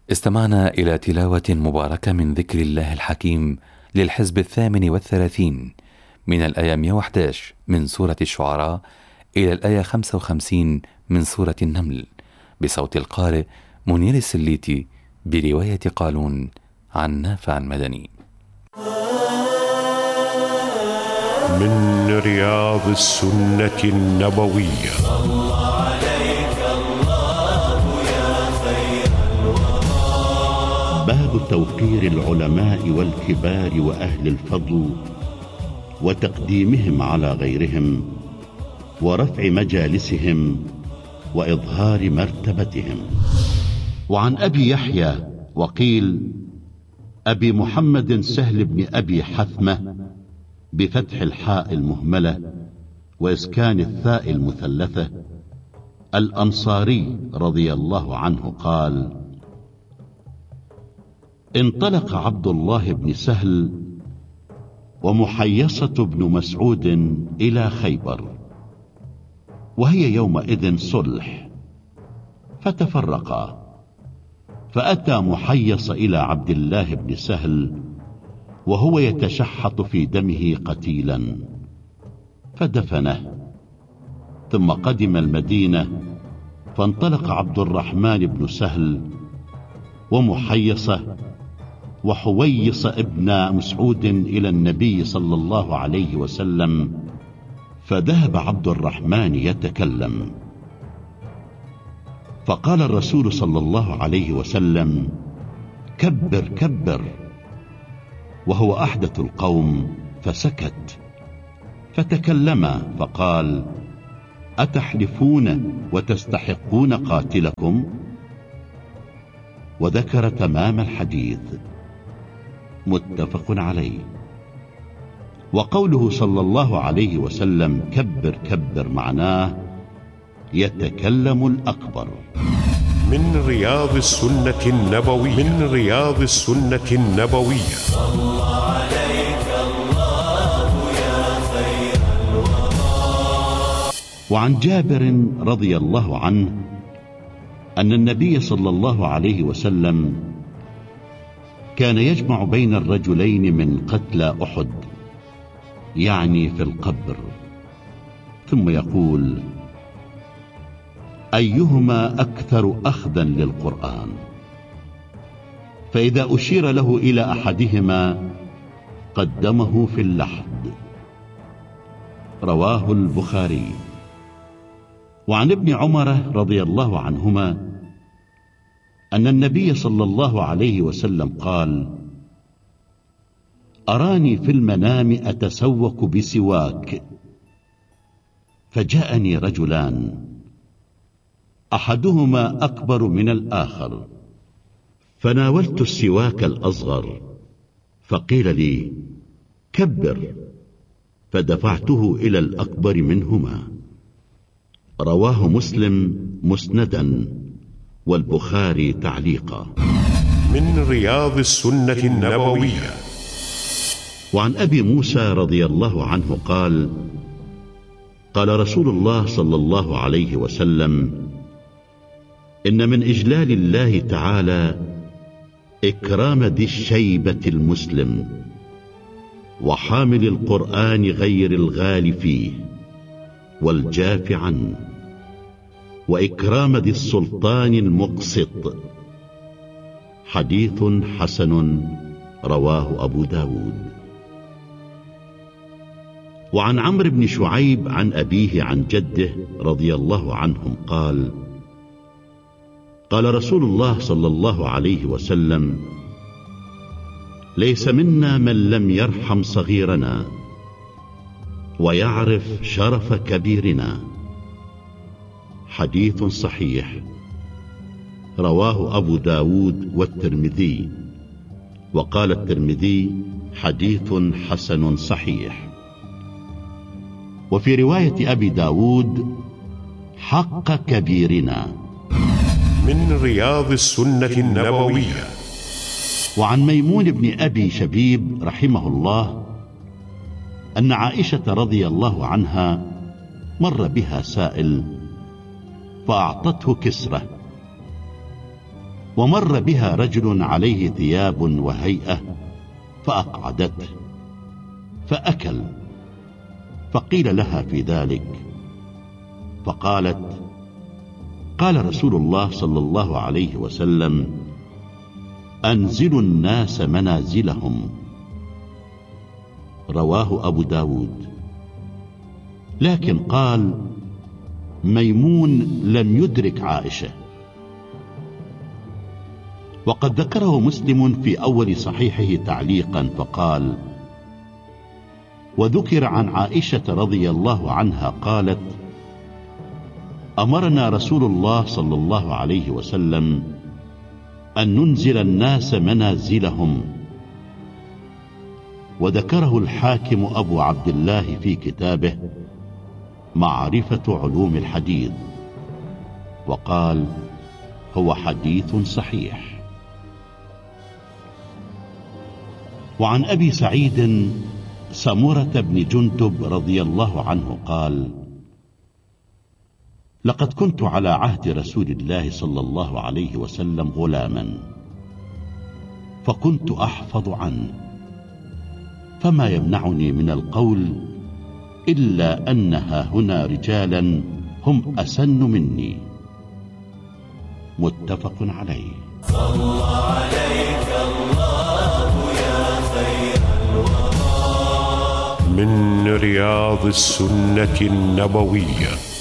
استمعنا إلى تلاوة مباركة من ذكر الله الحكيم للحزب 38 من الآية 111 من سورة الشعراء إلى الآية 55 من سورة النمل، بصوت القارئ منير السليتي، برواية قالون عن نافع المدني. من رياض السنة النبوية. صلى عليك الله يا خير الورى. باب توقير العلماء والكبار وأهل الفضل وتقديمهم على غيرهم ورفع مجالسهم وإظهار مرتبتهم. وعن أبي يحيى وقيل أبي محمد سهل بن أبي حثمة بفتح الحاء المهملة وإسكان الثاء المثلثة الأنصاري رضي الله عنه قال: انطلق عبد الله بن سهل ومحيصة بن مسعود إلى خيبر، وهي يومئذ صلح، فتفرقا، فأتى محيص إلى عبد الله بن سهل وهو يتشحط في دمه قتيلا، فدفنه، ثم قدم المدينة، فانطلق عبد الرحمن بن سهل ومحيصة وحويص ابن مسعود إلى النبي صلى الله عليه وسلم، فذهب عبد الرحمن يتكلم، فقال الرسول صلى الله عليه وسلم: كبر كبر، وهو أحدث القوم، فسكت، فتكلم فقال: أتحلفون وتستحقون قاتلكم؟ وذكر تمام الحديث، متفق عليه. وقوله صلى الله عليه وسلم كبر كبر معناه يتكلم الأكبر. من رياض السنة النبوية. من رياض السنة النبوية. صلى عليك الله يا خير الورى. وعن جابر رضي الله عنه أن النبي صلى الله عليه وسلم كان يجمع بين الرجلين من قتلى أحد، يعني في القبر، ثم يقول: أيهما أكثر أخذا للقرآن؟ فإذا أشير له إلى أحدهما قدمه في اللحد. رواه البخاري. وعن ابن عمر رضي الله عنهما أن النبي صلى الله عليه وسلم قال: أراني في المنام أتسوك بسواك، فجاءني رجلان أحدهما أكبر من الآخر، فناولت السواك الأصغر، فقيل لي: كبر، فدفعته إلى الأكبر منهما. رواه مسلم مسندا والبخاري تعليقا. من رياض السنة النبوية. وعن أبي موسى رضي الله عنه قال: قال رسول الله صلى الله عليه وسلم: إن من إجلال الله تعالى إكرام ذي الشيبة المسلم، وحامل القرآن غير الغال فيه والجاف عنه، وإكرام ذي السلطان المقسط. حديث حسن، رواه أبو داود. وعن عمرو بن شعيب عن أبيه عن جده رضي الله عنهم قال: قال رسول الله صلى الله عليه وسلم: ليس منا من لم يرحم صغيرنا ويعرف شرف كبيرنا. حديث صحيح، رواه أبو داود والترمذي، وقال الترمذي: حديث حسن صحيح. وفي رواية أبي داود: حق كبيرنا. من رياض السنة النبوية. وعن ميمون بن أبي شبيب رحمه الله أن عائشة رضي الله عنها مر بها سائل فأعطته كسرة، ومر بها رجل عليه ثياب وهيئة فأقعدته فأكل، فقيل لها في ذلك فقالت: قال رسول الله صلى الله عليه وسلم: أنزلوا الناس منازلهم. رواه أبو داود. لكن قال: ميمون لم يدرك عائشة. وقد ذكره مسلم في أول صحيحه تعليقا فقال: وذكر عن عائشة رضي الله عنها قالت: أمرنا رسول الله صلى الله عليه وسلم أن ننزل الناس منازلهم. وذكره الحاكم أبو عبد الله في كتابه معرفة علوم الحديث، وقال: هو حديث صحيح. وعن أبي سعيد سمرة بن جندب رضي الله عنه قال: لقد كنت على عهد رسول الله صلى الله عليه وسلم غلاما، فكنت أحفظ عنه، فما يمنعني من القول إلا أن هاهنا رجالا هم أسن مني. متفق عليه. صلى عليك الله يا خير الورى. من رياض السنة النبوية.